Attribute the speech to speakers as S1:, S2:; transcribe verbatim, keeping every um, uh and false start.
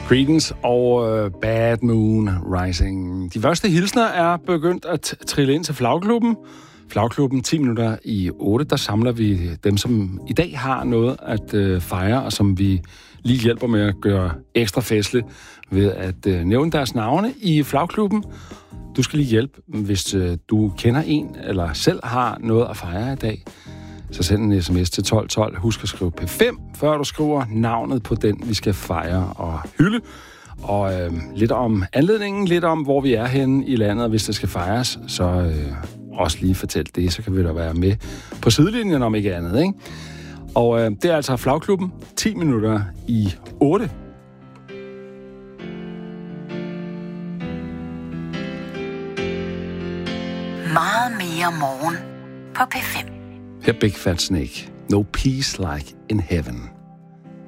S1: Creedence og uh, Bad Moon Rising. De første hilsner er begyndt at trille ind til Flagklubben. Flagklubben ti minutter i otte, der samler vi dem, som i dag har noget at uh, fejre, og som vi lige hjælper med at gøre ekstra festligt ved at uh, nævne deres navne i Flagklubben. Du skal lige hjælpe, hvis uh, du kender en, eller selv har noget at fejre i dag. Så send en sms til tolv tolv. Husk at skrive P fem, før du skriver navnet på den, vi skal fejre og hylde. Og øh, lidt om anledningen, lidt om, hvor vi er henne i landet, og hvis det skal fejres, så øh, også lige fortæl det, så kan vi da være med på sidelinjen, om ikke andet, ikke? Og øh, det er altså Flagklubben, ti minutter i otte.
S2: Meget mere morgen på P fem.
S1: Her Big Fat Snake. No peace like in heaven.